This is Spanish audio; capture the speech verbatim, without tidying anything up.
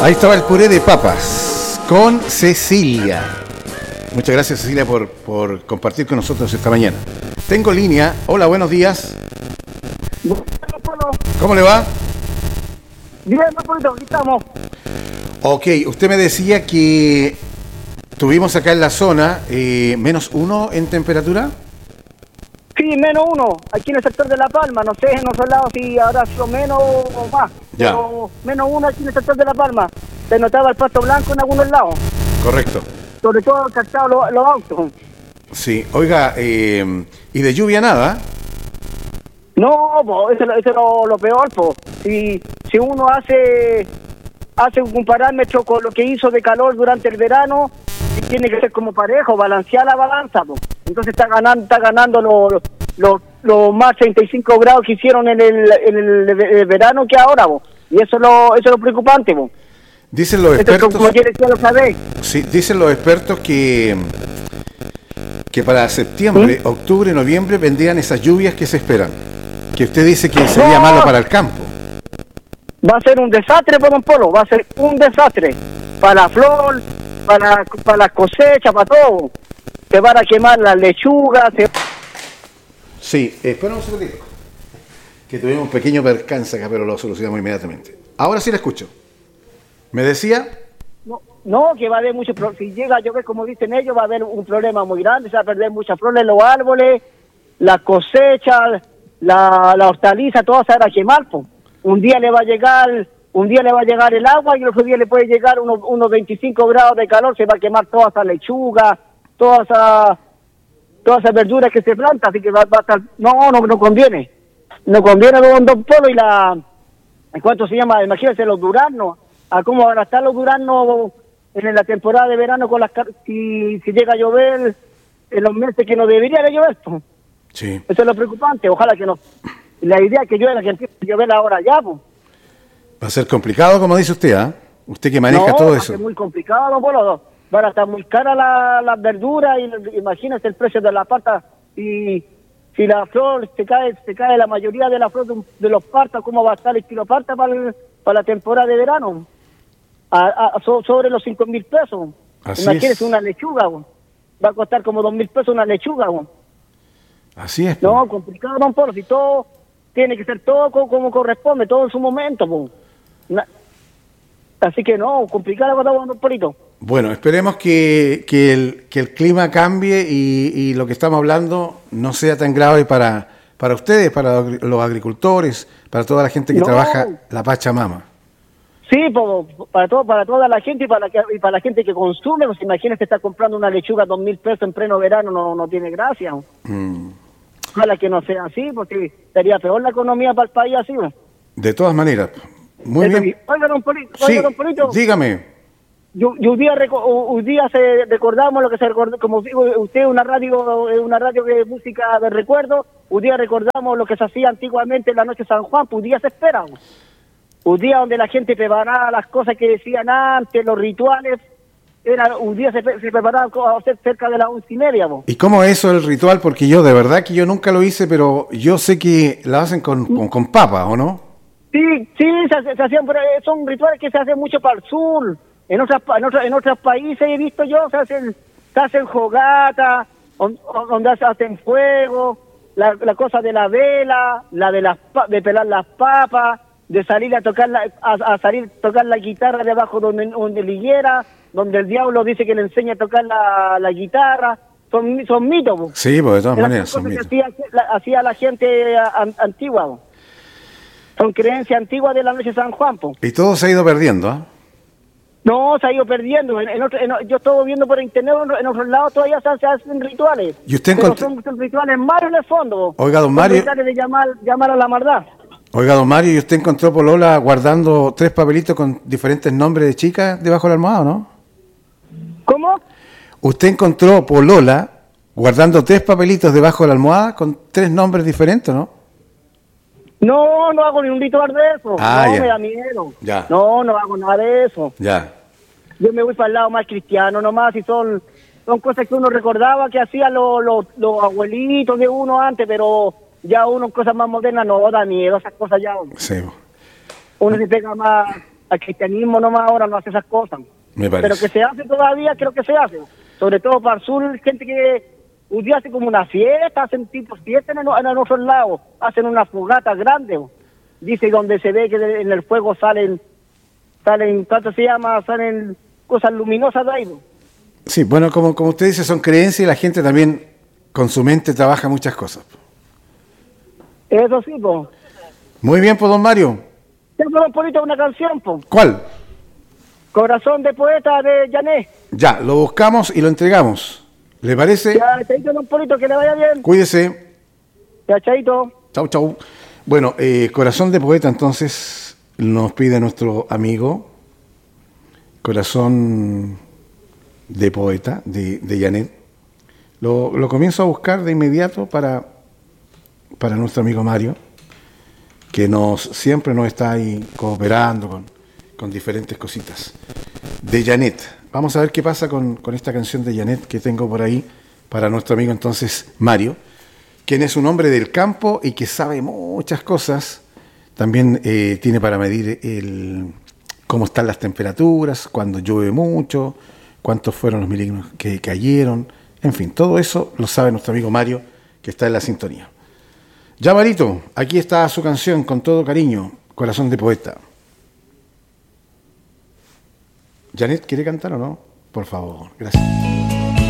Ahí estaba el puré de papas con Cecilia. Muchas gracias, Cecilia, por, por compartir con nosotros esta mañana. Tengo línea. Hola, buenos días. ¿Cómo le va? Bien, aquí estamos. Ok, usted me decía que tuvimos acá en la zona eh, menos uno en temperatura. Sí, menos uno, aquí en el sector de La Palma, no sé en otros lados si habrá sido menos o más, ya. Pero menos uno aquí en el sector de La Palma, se notaba el pasto blanco en algunos lados. Correcto. Sobre todo captado los, los autos. Sí, oiga, eh, ¿y de lluvia nada? No, po, eso, eso es lo, lo peor, po. Si, si uno hace, hace un parámetro con lo que hizo de calor durante el verano, tiene que ser como parejo, balancear la balanza, po. Entonces está ganando, está ganando los lo, lo más treinta y cinco grados que hicieron en el, en el, el verano que ahora, po. Y eso es lo, eso es lo preocupante, po. Dicen los expertos. Como quieres que lo sabéis. Sí, dicen los expertos que que para septiembre, ¿Mm? octubre, noviembre vendrían esas lluvias que se esperan. Que usted dice que sería no. malo para el campo. Va a ser un desastre, por don Polo, va a ser un desastre para la flor, para, para la cosecha, para todo. Se van a quemar las lechugas. Se... Sí, espera un segundito. Que tuvimos un pequeño percance acá, pero lo solucionamos inmediatamente. Ahora sí la escucho. ¿Me decía? No, no, que va a haber mucho problema. Si llega a llover, como dicen ellos, va a haber un problema muy grande. Se va a perder muchas flores, los árboles, la cosecha, la, la hortaliza, todo se va a quemar. Po. Un día le va a llegar, un día le va a llegar el agua y el otro día le puede llegar unos, unos veinticinco grados de calor. Se va a quemar toda esa lechuga, toda esa, toda esa verdura que se planta. Así que va, va a estar. No, no, no conviene. No conviene, don, don Polo. Y la. ¿En cuánto se llama? Imagínense los duraznos. A cómo van a estar los duraznos en la temporada de verano con las si, si llega a llover en los meses que no debería de llover. Pues. Sí. Eso es lo preocupante. Ojalá que no. La idea es que llueva, que empiece a llover ahora ya. Pues. Va a ser complicado, como dice usted, ¿ah? ¿eh? Usted que maneja no, todo va eso. A ser muy complicado, don Polo. Van a estar muy caras las la verduras y imagínese el precio de la pata. Y si la flor se cae, se cae la mayoría de la flor de, de los partas, ¿cómo va a estar el kilo parta para, el, para la temporada de verano? A, a, so, sobre los cinco mil pesos. Así Imagínese es. una lechuga, güey. Va a costar como dos mil pesos una lechuga, güey. Así es. No, complicado, don Polo. Si todo tiene que ser todo como, como corresponde, todo en su momento, güey. Na, así que no, complicado, don Polito. Bueno, esperemos que, que, el, que el clima cambie y, y lo que estamos hablando no sea tan grave para, para ustedes, para los agricultores, para toda la gente que no. trabaja la Pachamama. Sí, po, para todo, para toda la gente y para, la, y para la gente que consume. Pues imagínese que está comprando una lechuga a dos mil pesos en pleno verano, no, no tiene gracia. Mm. Ojalá que no sea así, porque sería peor la economía para el país así. ¿No? De todas maneras, muy Eso, bien. Oiga, don Polito, Sí, oiga, don Polito, dígame. Yo, yo un día reco- un día se recordamos lo que se recordó, como digo, usted una radio una radio de música de recuerdo, un día recordamos lo que se hacía antiguamente en la noche de San Juan, pues un día se espera. Un día donde la gente preparaba las cosas que decían antes, los rituales, era un día se, se preparaba a hacer cerca de las once y media. ¿No? ¿Y cómo es eso el ritual? Porque yo de verdad que yo nunca lo hice, pero yo sé que la hacen con, con, con papas, ¿o no? Sí, sí, se, se hacían, son rituales que se hacen mucho para el sur. En otras en otros en otros países he visto yo se hacen se hacen jogatas, donde se hacen fuego, la, la cosa de la vela, la de las de pelar las papas, de salir a tocar la, a, a salir a tocar la guitarra debajo donde donde liguera, donde el diablo dice que le enseña a tocar la, la guitarra. Son son mitos. ¿No? Sí, pues de todas Eran maneras son cosas mitos. que hacía la, hacía la gente a, antigua. ¿No? Son creencias antiguas de la noche de San Juan. ¿No? Y todo se ha ido perdiendo, ¿ah? ¿eh? No, se ha ido perdiendo. En, en otro, en, yo estoy viendo por internet, en, en otros lados todavía se, se hacen rituales. ¿Y usted pero encontró... son, son rituales malos en el fondo. Oiga, don son Mario... rituales de llamar, llamar a la maldad. Oiga, don Mario, ¿y usted encontró polola guardando tres papelitos con diferentes nombres de chicas debajo del almohada, no? ¿Cómo? ¿Usted encontró polola guardando tres papelitos debajo de la almohada con tres nombres diferentes, no? No, no hago ni un ritual de eso. Ah, no, ya. me da miedo. Ya. No, no hago nada de eso. Ya. Yo me voy para el lado más cristiano nomás y son son cosas que uno recordaba que hacían los, los, los abuelitos de uno antes, pero ya uno cosas más modernas no da miedo, esas cosas ya. Sí. Uno se pega más al cristianismo nomás ahora no hace esas cosas. Me parece. Pero que se hace todavía, creo que se hace. Sobre todo para el sur, gente que un día hace como una fiesta, hacen tipo fiesta en, el, en el otro lado, hacen una fogata grande. Dice donde se ve que en el fuego salen, salen, ¿cuánto se llama? Salen cosas luminosas de ahí. Sí, bueno, como, como usted dice, son creencias y la gente también con su mente trabaja muchas cosas. Eso sí, pues. Muy bien, pues, don Mario. Tengo un poquito una canción, pues. ¿Cuál? Corazón de poeta de Janet. Ya, lo buscamos y lo entregamos. ¿Le parece? Ya, chaito, don Polito, que le vaya bien. Cuídese. Ya, chaito. Chau, chau. Bueno, eh, Corazón de Poeta, entonces, nos pide nuestro amigo Corazón de Poeta, de, de Janet. Lo, lo comienzo a buscar de inmediato para, para nuestro amigo Mario, que nos siempre nos está ahí cooperando con, con diferentes cositas. De Janet. Vamos a ver qué pasa con, con esta canción de Janet que tengo por ahí para nuestro amigo entonces Mario, quien es un hombre del campo y que sabe muchas cosas. También eh, tiene para medir el, cómo están las temperaturas, cuando llueve mucho, cuántos fueron los milímetros que cayeron. En fin, todo eso lo sabe nuestro amigo Mario, que está en la sintonía. Ya, Marito, aquí está su canción con todo cariño, Corazón de Poeta. Janet, ¿quiere cantar o no? Por favor, gracias.